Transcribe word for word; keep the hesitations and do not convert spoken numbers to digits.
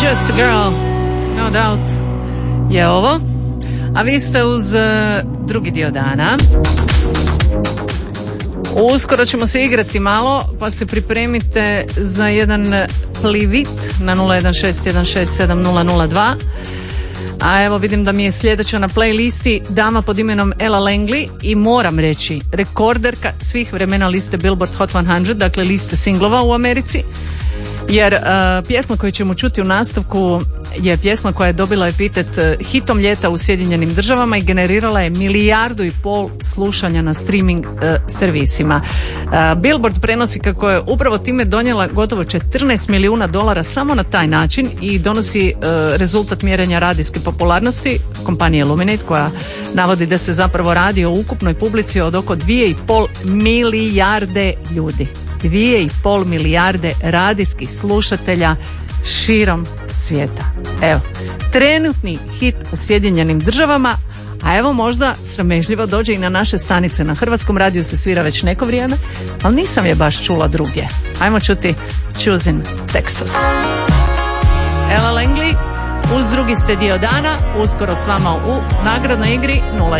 Just a Girl, No Doubt je ovo. A vi ste uz uh, drugi dio dana. Uskoro ćemo se igrati malo, pa se pripremite za jedan plivit na nula jedan šest jedan šest sedam nula nula dva. A evo vidim da mi je sljedeća na playlisti dama pod imenom Ella Langley i moram reći rekorderka svih vremena liste Billboard Hot sto, dakle liste singlova u Americi. Jer uh, pjesma koju ćemo čuti u nastavku je pjesma koja je dobila epitet uh, hitom ljeta u Sjedinjenim državama i generirala je milijardu i pol slušanja na streaming uh, servisima. Uh, Billboard prenosi kako je upravo time donijela gotovo četrnaest milijuna dolara samo na taj način i donosi uh, rezultat mjerenja radijske popularnosti kompanije Illuminate, koja navodi da se zapravo radi o ukupnoj publici od oko dvije i pol milijarde ljudi. Dvije i pol milijarde radijskih slušatelja širom svijeta. Evo, trenutni hit u Sjedinjenim državama, a evo možda sramežljivo dođe i na naše stanice. Na Hrvatskom radiju se svira već neko vrijeme, ali nisam je baš čula drugdje. Ajmo čuti Choosing Texas. Ella Langley, uz drugi ste dio dana, uskoro s vama u nagradnoj igri nula